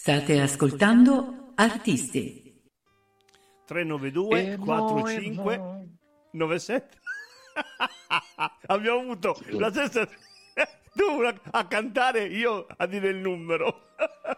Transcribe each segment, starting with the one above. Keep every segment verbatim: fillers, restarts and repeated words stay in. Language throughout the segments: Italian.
State ascoltando Artisti. tre nove due quattro cinque nove sette Abbiamo avuto la stessa tu a cantare, io a dire il numero.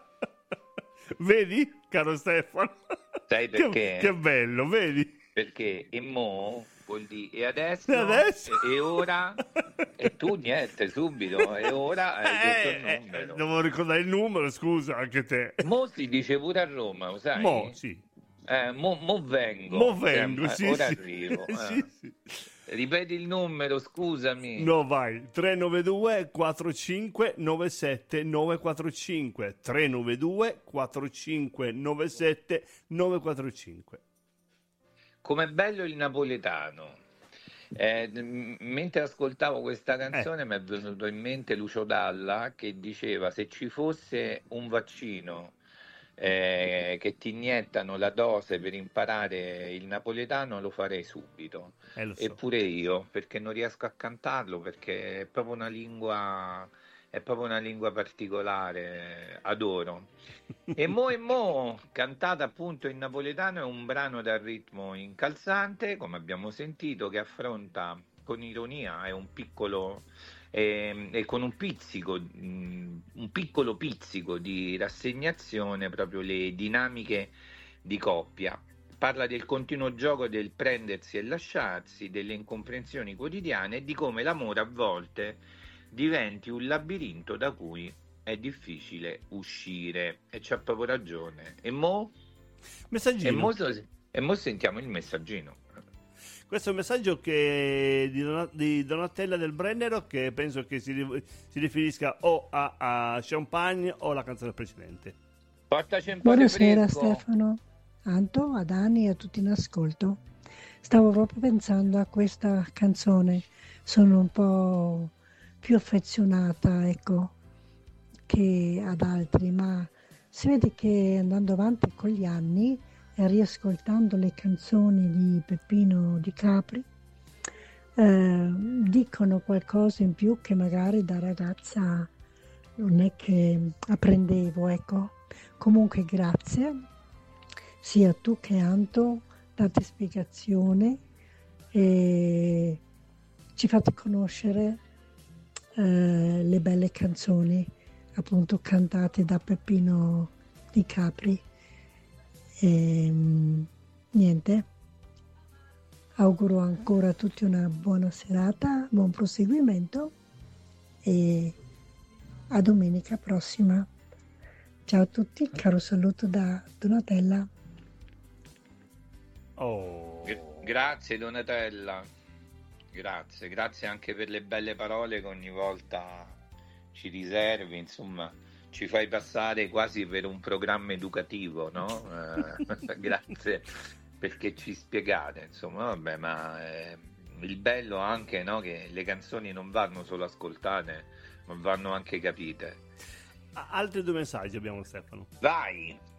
Vedi, caro Stefano? Sai perché? Che, che bello, vedi? Perché e mo vuol dire e adesso, E adesso? E, e ora e tu niente subito e ora hai detto il Eh, numero. eh, devo ricordare il numero, scusa, anche te. Mo si dice pure a Roma, lo sai? Mo, sì. Eh, mo, mo vengo. Mo vengo, Cioè, sì, ora sì. arrivo. eh. Sì, sì. Ripeti il numero, scusami. No, vai. tre nove due quattro cinque nove sette nove quattro cinque tre nove due quattro cinque nove sette nove quattro cinque. Com'è bello il napoletano. Eh, m- mentre ascoltavo questa canzone Eh. mi è venuto in mente Lucio Dalla che diceva: se ci fosse un vaccino eh, che ti iniettano la dose per imparare il napoletano, lo farei subito. Eh, lo so. Eppure io, perché non riesco a cantarlo, perché è proprio una lingua, è proprio una lingua particolare, adoro. E mo e mo, cantata appunto in napoletano, è un brano dal ritmo incalzante, come abbiamo sentito, che affronta con ironia e un piccolo e, e con un pizzico, mh, un piccolo pizzico di rassegnazione, proprio le dinamiche di coppia. Parla del continuo gioco del prendersi e lasciarsi, delle incomprensioni quotidiane e di come l'amore a volte diventi un labirinto da cui è difficile uscire. E c'ha proprio ragione. E mo? Messaggino. E mo, e mo sentiamo il messaggino. Questo è un messaggio che di, Don- di Donatella del Brennero, che penso che si, ri- si riferisca o a, a Champagne o alla canzone precedente. Portaci un po' Buonasera di fresco. Stefano, Anto, a Dani e a tutti in ascolto. Stavo proprio pensando a questa canzone, sono un po' più affezionata, ecco, che ad altri, ma si vede che andando avanti con gli anni e riascoltando le canzoni di Peppino Di Capri, eh, dicono qualcosa in più che magari da ragazza non è che apprendevo, ecco. Comunque grazie, sia tu che Anto, date spiegazione e ci fate conoscere eh, le belle canzoni appunto cantate da Peppino Di Capri. E, niente, auguro ancora a tutti una buona serata, buon proseguimento e a domenica prossima. Ciao a tutti, caro saluto da Donatella. Oh. Gra- grazie Donatella, grazie, grazie anche per le belle parole che ogni volta ci riservi, insomma, ci fai passare quasi per un programma educativo, no? Eh, grazie perché ci spiegate, insomma, vabbè, ma eh, il bello anche, no, che le canzoni non vanno solo ascoltate, ma vanno anche capite. Altri due messaggi abbiamo, Stefano. Vai!